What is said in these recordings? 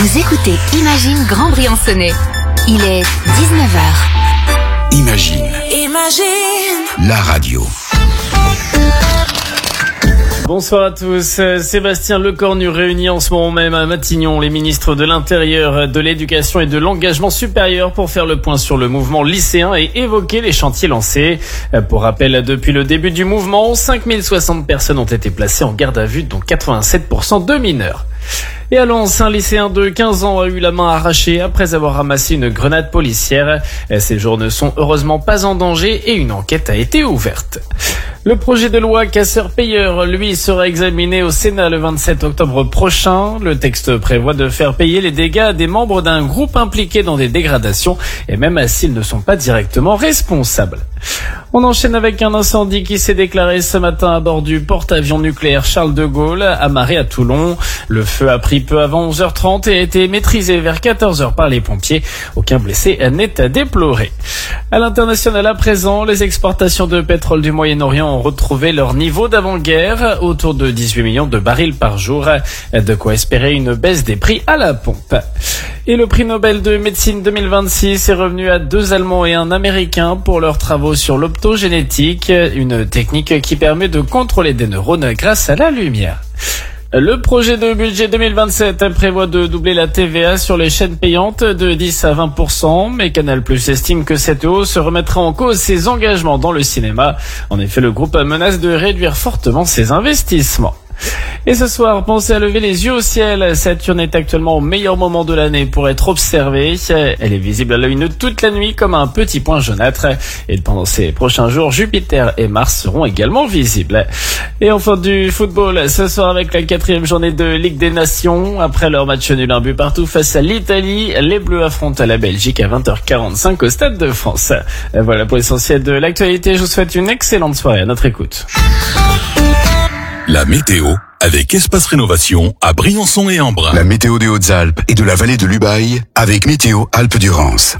Vous écoutez Imagine Grand Briançonnais. Il est 19h. Imagine. La radio. Bonsoir à tous. Sébastien Lecornu réunit en ce moment même à Matignon les ministres de l'Intérieur, de l'Éducation et de l'Engagement supérieur pour faire le point sur le mouvement lycéen et évoquer les chantiers lancés. Pour rappel, depuis le début du mouvement, 5060 personnes ont été placées en garde à vue, dont 87% de mineurs. Et à Lens, un lycéen de 15 ans a eu la main arrachée après avoir ramassé une grenade policière. Ces jours ne sont heureusement pas en danger et une enquête a été ouverte. Le projet de loi casseur-payeur, lui, sera examiné au Sénat le 27 octobre prochain. Le texte prévoit de faire payer les dégâts des membres d'un groupe impliqué dans des dégradations, et même s'ils ne sont pas directement responsables. On enchaîne avec un incendie qui s'est déclaré ce matin à bord du porte-avions nucléaire Charles de Gaulle, amarré à Toulon. Le feu a pris peu avant 11h30 et a été maîtrisé vers 14h par les pompiers. Aucun blessé n'est à déplorer. À l'international à présent, les exportations de pétrole du Moyen-Orient ont retrouvé leur niveau d'avant-guerre, autour de 18 millions de barils par jour. De quoi espérer une baisse des prix à la pompe. Et le prix Nobel de médecine 2026 est revenu à 2 Allemands et un Américain pour leurs travaux sur l'optogénétique, une technique qui permet de contrôler des neurones grâce à la lumière. Le projet de budget 2027 prévoit de doubler la TVA sur les chaînes payantes de 10 à 20%, mais Canal+ estime que cette hausse remettra en cause ses engagements dans le cinéma. En effet, le groupe menace de réduire fortement ses investissements. Et ce soir, pensez à lever les yeux au ciel. Saturne est actuellement au meilleur moment de l'année pour être observée. Elle est visible à l'œil nu toute la nuit comme un petit point jaunâtre. Et pendant ces prochains jours, Jupiter et Mars seront également visibles. Et enfin du football, ce soir avec la 4e journée de Ligue des Nations. Après leur match nul 1 but partout face à l'Italie, les Bleus affrontent la Belgique à 20h45 au Stade de France. Voilà pour l'essentiel de l'actualité. Je vous souhaite une excellente soirée à notre écoute. La météo avec Espace Rénovation à Briançon et Embrun. La météo des Hautes-Alpes et de la vallée de l'Ubaye avec Météo Alpes-Durance.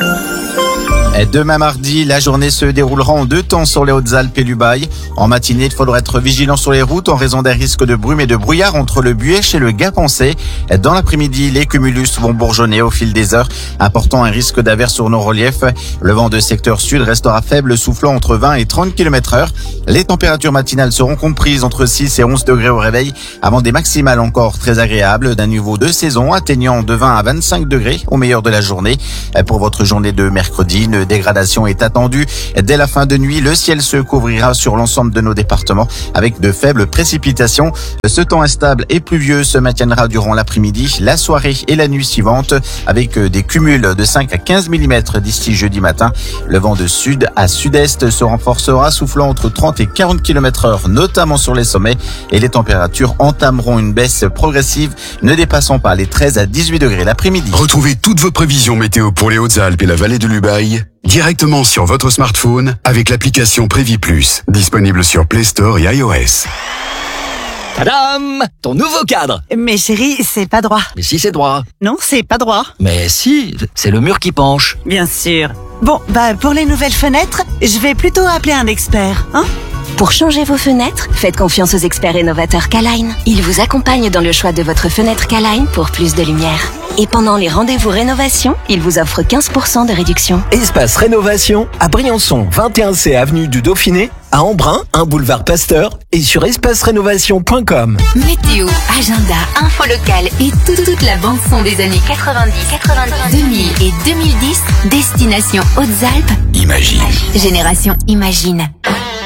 Demain mardi, la journée se déroulera en 2 temps sur les Hautes-Alpes et l'Ubaye. En matinée, il faudra être vigilant sur les routes en raison des risques de brume et de brouillard entre le Buëch et le Gap-en-Sée. Dans l'après-midi, les cumulus vont bourgeonner au fil des heures, apportant un risque d'averse sur nos reliefs. Le vent de secteur sud restera faible, soufflant entre 20 et 30 km/h. Les températures matinales seront comprises entre 6 et 11 degrés au réveil, avant des maximales encore très agréables, d'un niveau de saison atteignant de 20 à 25 degrés au meilleur de la journée. Pour votre journée de mercredi, une dégradation est attendue. Dès la fin de nuit, le ciel se couvrira sur l'ensemble de nos départements avec de faibles précipitations. Ce temps instable et pluvieux se maintiendra durant l'après-midi, la soirée et la nuit suivante avec des cumuls de 5 à 15 mm d'ici jeudi matin. Le vent de sud à sud-est se renforcera, soufflant entre 30 et 40 km/h, notamment sur les sommets, et les températures entameront une baisse progressive, ne dépassant pas les 13 à 18 degrés l'après-midi. Retrouvez toutes vos prévisions météo pour les Hautes-Alpes et la vallée de l'Ubaye directement sur votre smartphone avec l'application Prévi Plus, disponible sur Play Store et iOS. Tadam! Ton nouveau cadre! Mais chérie, c'est pas droit. Mais si, c'est droit. Non, c'est pas droit. Mais si, c'est le mur qui penche. Bien sûr. Bon, pour les nouvelles fenêtres, je vais plutôt appeler un expert, hein? Pour changer vos fenêtres, faites confiance aux experts rénovateurs K-Line. Ils vous accompagnent dans le choix de votre fenêtre K-Line pour plus de lumière. Et pendant les rendez-vous rénovation, ils vous offrent 15% de réduction. Espace Rénovation à Briançon, 21C avenue du Dauphiné, à Embrun, 1 boulevard Pasteur et sur espacerénovation.com. Météo, agenda, info locale et toute la bande-son des années 90, 2000 et 2010, destination Hautes-Alpes. Imagine. Génération Imagine.